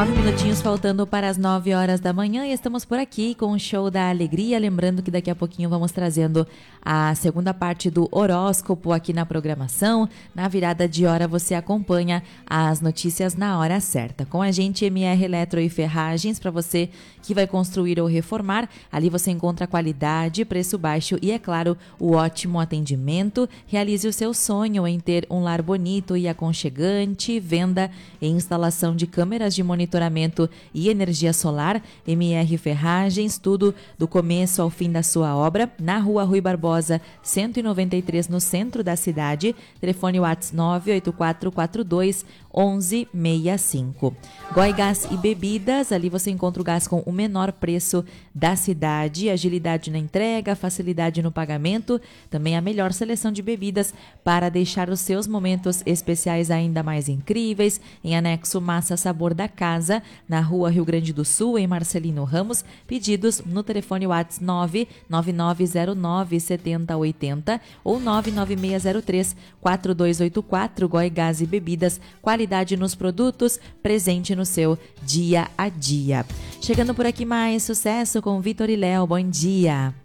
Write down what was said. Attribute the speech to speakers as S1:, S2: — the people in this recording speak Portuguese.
S1: 9 minutinhos faltando para as 9 horas da manhã e estamos por aqui com o Show da Alegria. Lembrando que daqui a pouquinho vamos trazendo a segunda parte do horóscopo aqui na programação. Na virada de hora você acompanha as notícias na hora certa. Com a gente, MR Eletro e Ferragens, para você que vai construir ou reformar. Ali você encontra qualidade, preço baixo e, é claro, o ótimo atendimento. Realize o seu sonho em ter um lar bonito e aconchegante. Venda e instalação de câmeras de monitoramento e energia solar. MR Ferragens, tudo do começo ao fim da sua obra, na Rua Rui Barbosa, 193, no centro da cidade. Telefone WhatsApp 98442 1165. Goi Gás e Bebidas, ali você encontra o gás com o menor preço da cidade, agilidade na entrega, facilidade no pagamento, também a melhor seleção de bebidas para deixar os seus momentos especiais ainda mais incríveis. Em anexo Massa Sabor da Casa, na Rua Rio Grande do Sul, em Marcelino Ramos. Pedidos no telefone WhatsApp 99909 7080 ou 99603 4284. Goi Gás e Bebidas, qualidade nos produtos, presente no seu dia a dia. Chegando por aqui mais sucesso com Vitor e Léo. Bom dia.